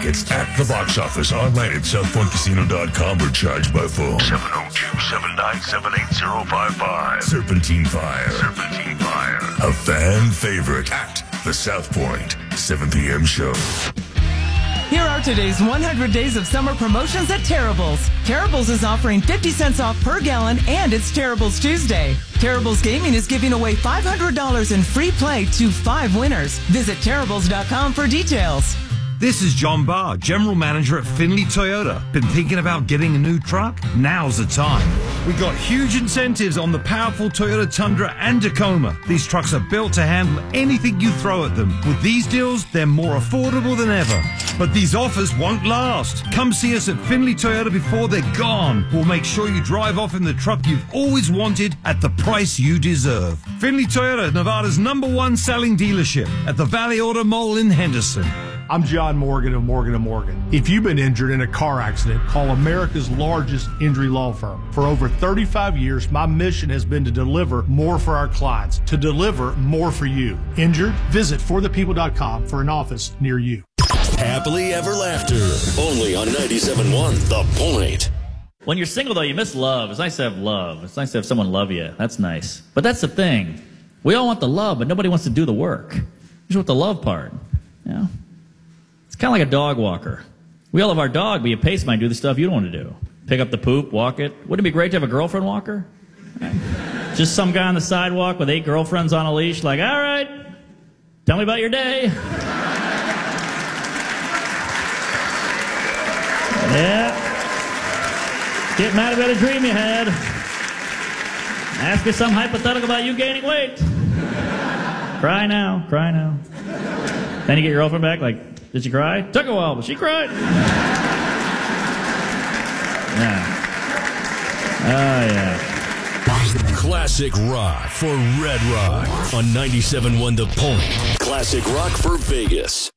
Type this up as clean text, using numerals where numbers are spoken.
tickets at the box office, online at southpointcasino.com, or charged by phone. 702-797-8055. Serpentine Fire. Serpentine Fire. A fan favorite at the South Point 7 p.m. show. Here are today's 100 days of summer promotions at Terrible's. Terrible's is offering 50 cents off per gallon, and it's Terrible's Tuesday. Terrible's Gaming is giving away $500 in free play to 5 winners. Visit Terrible's.com for details. This is John Barr, General Manager at Finley Toyota. Been thinking about getting a new truck? Now's the time. We got huge incentives on the powerful Toyota Tundra and Tacoma. These trucks are built to handle anything you throw at them. With these deals, they're more affordable than ever. But these offers won't last. Come see us at Finley Toyota before they're gone. We'll make sure you drive off in the truck you've always wanted at the price you deserve. Finley Toyota, Nevada's #1 selling dealership at the Valley Auto Mall in Henderson. I'm John Morgan of Morgan & Morgan. If you've been injured in a car accident, call America's largest injury law firm. For over 35 years, my mission has been to deliver more for our clients, to deliver more for you. Injured? Visit forthepeople.com for an office near you. Happily Ever Laughter, only on 97.1 The Point. When you're single, though, you miss love. It's nice to have love. It's nice to have someone love you. That's nice. But that's the thing. We all want the love, but nobody wants to do the work. You just want the love part. You know? It's kind of like a dog walker. We all love our dog, but you pay somebody to do the stuff you don't want to do. Pick up the poop, walk it. Wouldn't it be great to have a girlfriend walker? Right. Just some guy on the sidewalk with 8 girlfriends on a leash, like, all right, tell me about your day. Yeah. Get mad about a dream you had. Ask me some hypothetical about you gaining weight. Cry now, cry now. Then you get your girlfriend back, like, did she cry? Took a while, but she cried. Yeah. Oh, yeah. Classic rock for Red Rock on 97.1 The Point. Classic rock for Vegas.